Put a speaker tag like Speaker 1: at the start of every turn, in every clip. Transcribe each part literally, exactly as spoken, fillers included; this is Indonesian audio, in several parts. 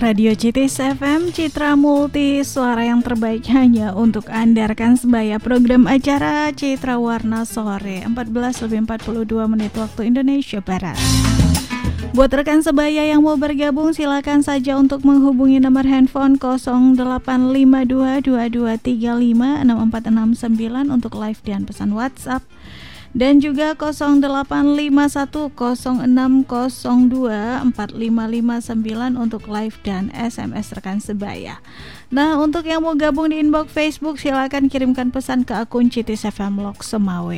Speaker 1: Radio Citis F M, Citra Multi, suara yang terbaik hanya untuk Anda. Rekan sebaya, program acara Citra Warna Sore, empat belas lebih empat puluh dua menit waktu Indonesia Barat. Buat rekan sebaya yang mau bergabung, silakan saja untuk menghubungi nomor handphone nol delapan lima dua dua dua tiga lima enam empat enam sembilan untuk live dan pesan WhatsApp. Dan juga nol delapan lima satu nol enam nol dua empat lima lima sembilan untuk live dan S M S rekan sebaya. Nah, untuk yang mau gabung di inbox Facebook, silakan kirimkan pesan ke akun Citis F M Lok Semawe.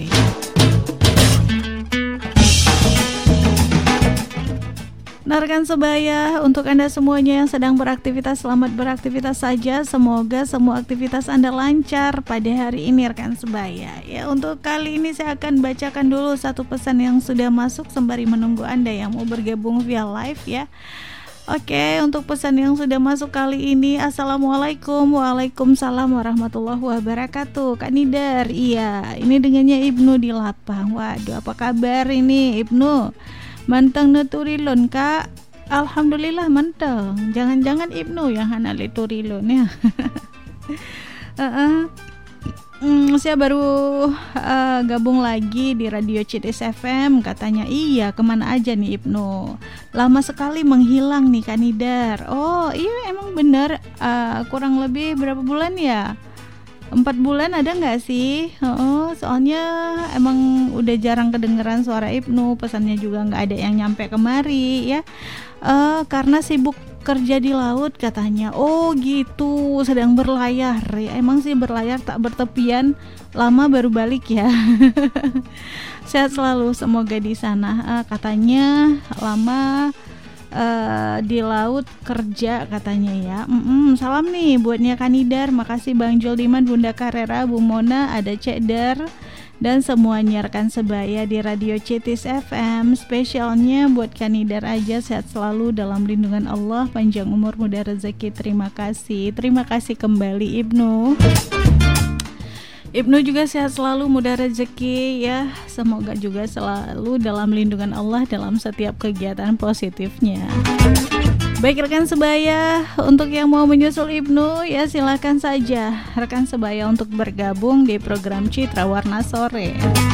Speaker 1: Nah, rekan sebaya, untuk Anda semuanya yang sedang beraktivitas, selamat beraktivitas saja. Semoga semua aktivitas Anda lancar pada hari ini rekan sebaya. Ya, untuk kali ini saya akan bacakan dulu satu pesan yang sudah masuk sembari menunggu Anda yang mau bergabung via live ya. Oke, untuk pesan yang sudah masuk kali ini, Assalamualaikum, Waalaikumsalam warahmatullahi wabarakatuh. Kak Nidar, iya, ini dengannya Ibnu di Lapang. Waduh, apa kabar ini Ibnu? Manteng nuturilun Kak. Alhamdulillah manteng. Jangan-jangan Ibnu yang hana turilun ya. uh-uh. hmm, Saya baru uh, gabung lagi di Radio Citis F M. Katanya iya, kemana aja nih Ibnu? Lama sekali menghilang nih Kak Nidar. Oh iya emang bener, uh, kurang lebih berapa bulan ya? Empat bulan ada nggak sih? Oh, soalnya emang udah jarang kedengeran suara Ibnu, pesannya juga nggak ada yang nyampe kemari ya. Uh, karena sibuk kerja di laut katanya. Oh gitu, sedang berlayar. Ya, emang sih berlayar tak bertepian, lama baru balik ya. Sehat selalu, semoga di sana. Uh, katanya lama. Uh, di laut kerja katanya ya. Mm-mm, salam nih buatnya Kanidar, makasih Bang Juldiman, Bunda Karera, Bu Mona, ada Cek Dar dan semuanya rekan sebaya di Radio Citis F M. Spesialnya buat Kanidar aja, sehat selalu dalam lindungan Allah, panjang umur, mudah rezeki. Terima kasih. Terima kasih kembali Ibnu. Ibnu juga sehat selalu, mudah rezeki ya. Semoga juga selalu dalam lindungan Allah dalam setiap kegiatan positifnya. Baik rekan sebaya, untuk yang mau menyusul Ibnu ya silakan saja rekan sebaya untuk bergabung di program Citra Warna Sore.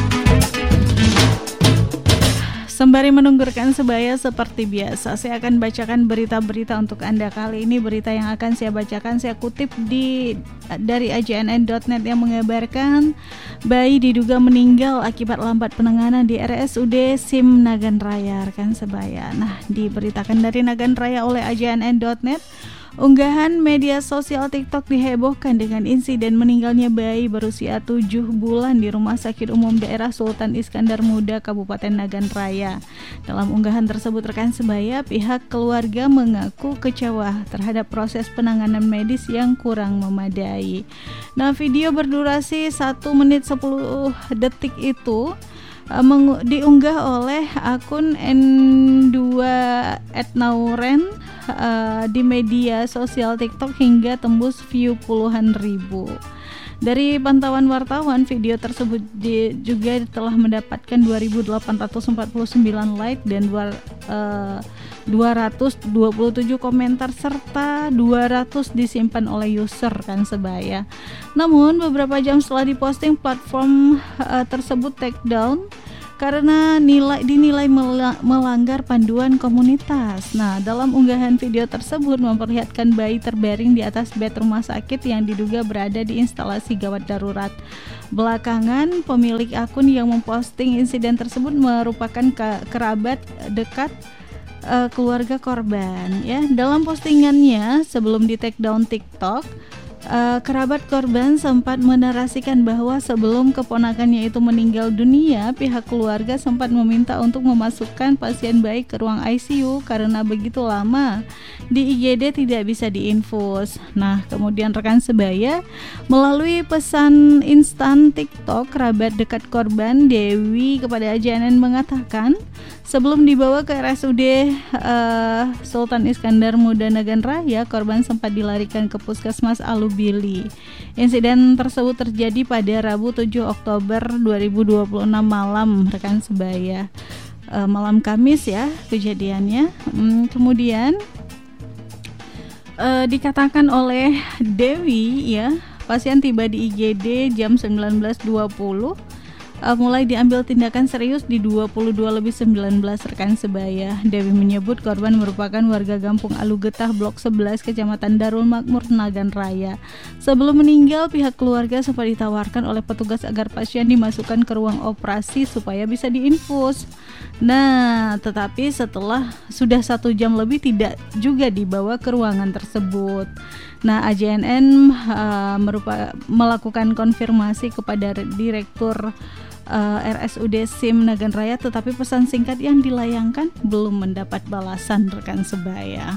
Speaker 1: Sembari menunggu rekan sebaya, seperti biasa saya akan bacakan berita-berita untuk Anda. Kali ini berita yang akan saya bacakan saya kutip di dari A J N N dot net yang mengabarkan bayi diduga meninggal akibat lambat penanganan di R S U D SIM Nagan Raya rekan sebaya. Nah, diberitakan dari Nagan Raya oleh A J N N dot net. Unggahan media sosial TikTok dihebohkan dengan insiden meninggalnya bayi berusia tujuh bulan di Rumah Sakit Umum Daerah Sultan Iskandar Muda, Kabupaten Nagan Raya. Dalam unggahan tersebut rekan sebaya, pihak keluarga mengaku kecewa terhadap proses penanganan medis yang kurang memadai. Nah, video berdurasi satu menit sepuluh detik itu Uh, mengu- diunggah oleh akun N dua Etnauren uh, di media sosial TikTok hingga tembus view puluhan ribu. Dari pantauan wartawan, video tersebut di, juga telah mendapatkan dua ribu delapan ratus empat puluh sembilan like dan dua, uh, dua ratus dua puluh tujuh komentar serta dua ratus disimpan oleh user kan sebaya. Namun beberapa jam setelah diposting, platform uh, tersebut take down karena nilai dinilai melanggar panduan komunitas. Nah, dalam unggahan video tersebut memperlihatkan bayi terbaring di atas bed rumah sakit yang diduga berada di instalasi gawat darurat. Belakangan, pemilik akun yang memposting insiden tersebut merupakan ke- kerabat dekat uh, keluarga korban. Ya, dalam postingannya sebelum di take down TikTok, Uh, kerabat korban sempat menarasikan bahwa sebelum keponakannya itu meninggal dunia, pihak keluarga sempat meminta untuk memasukkan pasien bayi ke ruang I C U karena begitu lama di I G D tidak bisa diinfus. Nah, kemudian rekan sebaya, melalui pesan instan TikTok, kerabat dekat korban Dewi kepada A J N N mengatakan, sebelum dibawa ke R S U D uh, Sultan Iskandar Muda Nagan Raya, korban sempat dilarikan ke Puskesmas Alubili. Insiden tersebut terjadi pada Rabu tujuh Oktober dua ribu dua puluh enam malam, rekan sebaya. Uh, malam Kamis ya kejadiannya. Hmm, kemudian Uh, dikatakan oleh Dewi ya, pasien tiba di I G D jam sembilan belas dua puluh. Uh, mulai diambil tindakan serius di dua puluh dua lebih sembilan belas rekan sebaya. Dewi menyebut korban merupakan warga Kampung Alugetah Blok sebelas Kecamatan Darul Makmur Nagan Raya. Sebelum meninggal, pihak keluarga sempat ditawarkan oleh petugas agar pasien dimasukkan ke ruang operasi supaya bisa diinfus. Nah, tetapi setelah sudah satu jam lebih tidak juga dibawa ke ruangan tersebut. Nah, A J N N uh, merupa, melakukan konfirmasi kepada Direktur uh, R S U D SIM Nagan Raya, tetapi pesan singkat yang dilayangkan belum mendapat balasan rekan sebaya.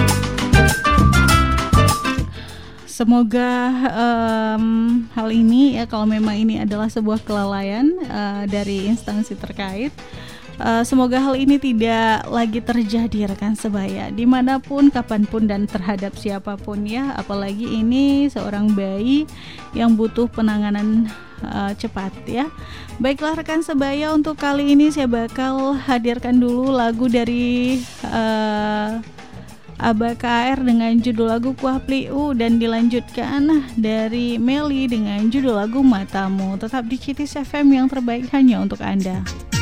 Speaker 1: Semoga um, hal ini ya, kalau memang ini adalah sebuah kelalaian uh, dari instansi terkait, Uh, semoga hal ini tidak lagi terjadi rekan sebaya, dimanapun, kapanpun, dan terhadap siapapun ya. Apalagi ini seorang bayi yang butuh penanganan uh, cepat ya. Baiklah rekan sebaya, untuk kali ini saya bakal hadirkan dulu lagu dari uh, Aba K R dengan judul lagu Kuah Pliu, dan dilanjutkan dari Meli dengan judul lagu Matamu. Tetap di C I T I S F M, yang terbaik hanya untuk Anda.